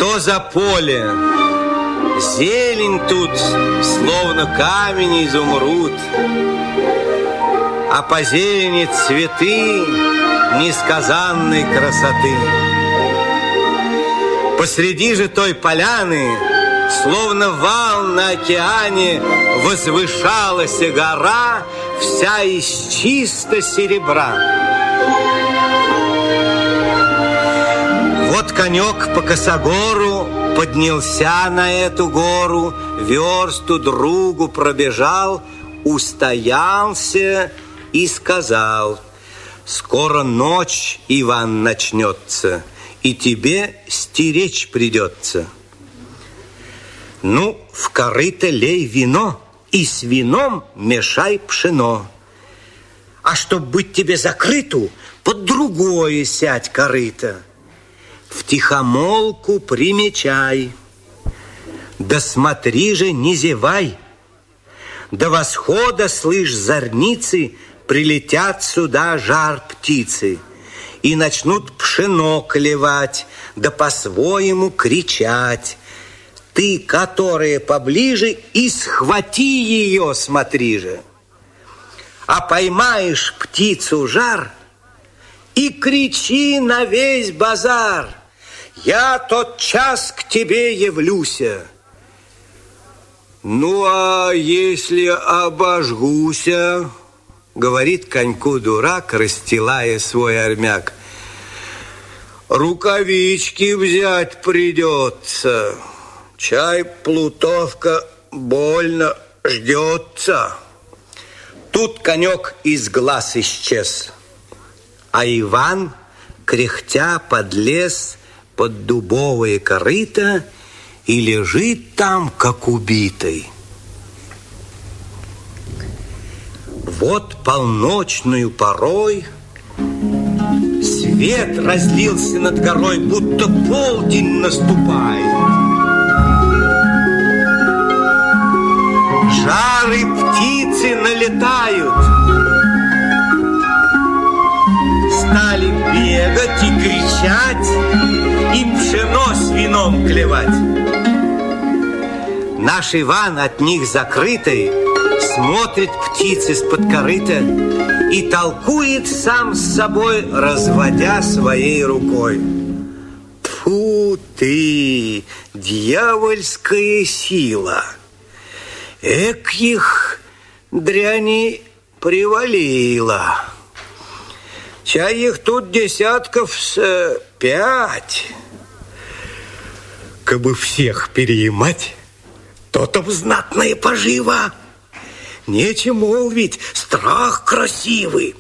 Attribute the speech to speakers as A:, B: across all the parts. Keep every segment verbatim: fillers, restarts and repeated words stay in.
A: Что за поле? Зелень тут, словно камень изумруд, а по зелени цветы несказанной красоты. Посреди же той поляны, словно вал на океане, возвышалась гора, вся из чисто серебра. Вот конек по косогору поднялся на эту гору, версту другу пробежал, устоялся и сказал: скоро ночь, Иван, начнется, и тебе стеречь придется. Ну, в корыто лей вино, и с вином мешай пшено. А чтоб быть тебе закрыту, под другое сядь корыто. Втихомолку примечай, да смотри же, не зевай. До восхода, слышь, зорницы, прилетят сюда жар птицы и начнут пшено клевать, да по-своему кричать. Ты, которая поближе, и схвати ее, смотри же. А поймаешь птицу жар и кричи на весь базар: я тот час к тебе явлюся. Ну, а если обожгуся, говорит коньку дурак, расстилая свой армяк, рукавички взять придется. Чай плутовка больно ждется. Тут конек из глаз исчез, а Иван, кряхтя, подлез под дубовое корыто и лежит там, как убитый. Вот полночную порой свет разлился над горой, будто полдень наступает. Жары птицы налетают, стали бегать и кричать, и пшено с вином клевать. Наш Иван, от них закрытый, смотрит птиц из-под корыта и толкует сам с собой, разводя своей рукой: тьфу ты, дьявольская сила! Эк их дряни привалило. Чай их тут десятков с пять. Кабы всех переимать, то-то б знатная пожива. Нечем молвить, страх красивый.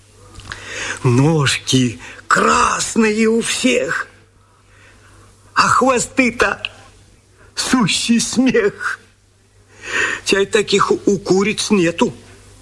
A: Ножки красные у всех, а хвосты-то сущий смех. Чай таких у куриц нету.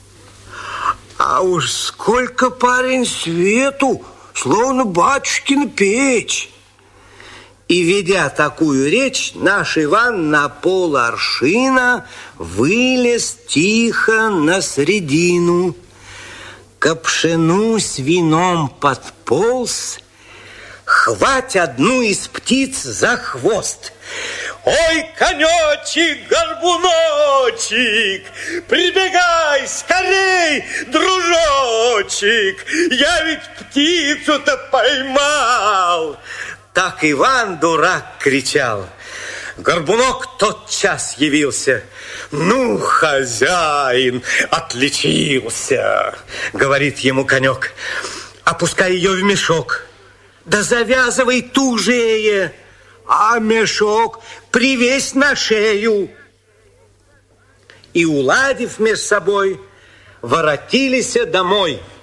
A: А уж сколько, парень, свету, словно батюшкина печь. И, ведя такую речь, наш Иван на пол аршина вылез тихо на средину, к пшену с вином подполз, хвать одну из птиц за хвост. Ой, конечек, горбуночек, прибегай скорей, дружочек, я ведь птицу-то поймал. Так Иван, дурак, кричал. Горбунок тотчас явился. Ну, хозяин, отличился, говорит ему конек. Опускай ее в мешок, да завязывай тужее, а мешок привесь на шею. И, уладив между собой, воротились домой.